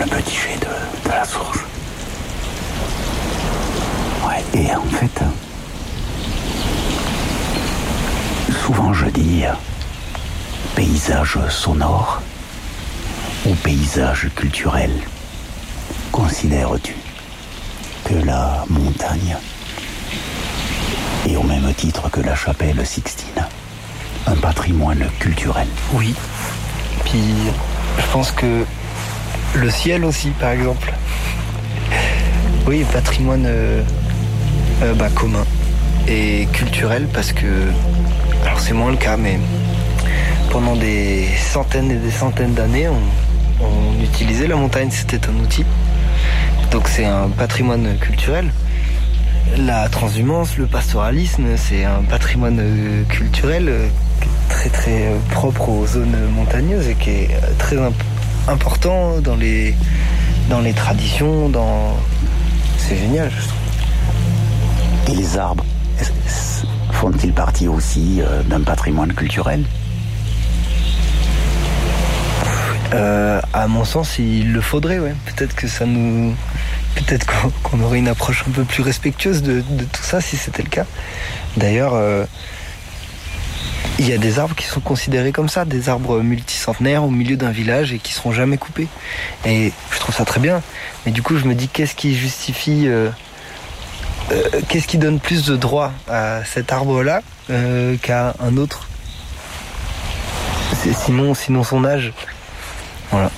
petit jet de la source. Ouais, et en fait, souvent je dis paysage sonore ou paysage culturel. Considères-tu que la montagne est au même titre que la chapelle Sixtine un patrimoine culturel? Oui. Puis je pense que le ciel aussi, par exemple. Oui, patrimoine commun et culturel, parce que, alors c'est moins le cas, mais pendant des centaines et des centaines d'années, on utilisait la montagne, c'était un outil. Donc c'est un patrimoine culturel. La transhumance, le pastoralisme, c'est un patrimoine culturel très très propre aux zones montagneuses et qui est très important dans les traditions, c'est génial, je trouve. Et les arbres, font-ils partie aussi d'un patrimoine culturel? À mon sens, il le faudrait, ouais. Peut-être qu'on aurait une approche un peu plus respectueuse de tout ça si c'était le cas. D'ailleurs, il y a des arbres qui sont considérés comme ça, des arbres multicentenaires au milieu d'un village et qui seront jamais coupés. Et je trouve ça très bien. Mais du coup, je me dis, qu'est-ce qui justifie, qu'est-ce qui donne plus de droit à cet arbre-là qu'à un autre? Sinon son âge. Voilà.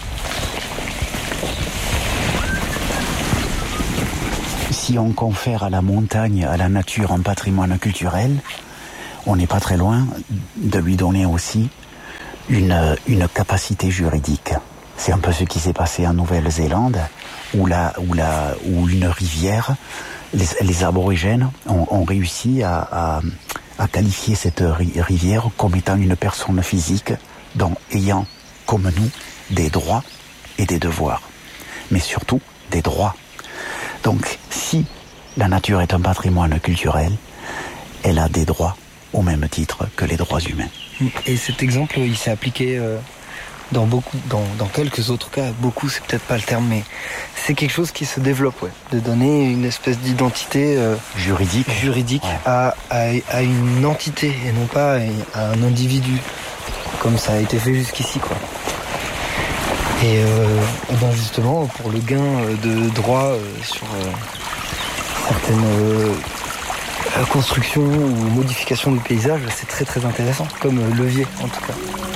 Si on confère à la montagne, à la nature, un patrimoine culturel, on n'est pas très loin de lui donner aussi une capacité juridique. C'est un peu ce qui s'est passé en Nouvelle-Zélande, où une rivière, les aborigènes ont réussi à qualifier cette rivière comme étant une personne physique, donc ayant, comme nous, des droits et des devoirs, mais surtout des droits. Donc, si la nature est un patrimoine culturel, elle a des droits au même titre que les droits humains. Et cet exemple, il s'est appliqué dans quelques autres cas. Beaucoup, c'est peut-être pas le terme, mais c'est quelque chose qui se développe, ouais. De donner une espèce d'identité juridique ouais. à une entité et non pas à un individu, comme ça a été fait jusqu'ici, quoi. Et ben justement, pour le gain de droits sur certaines constructions ou modifications du paysage, c'est très très intéressant, comme levier en tout cas.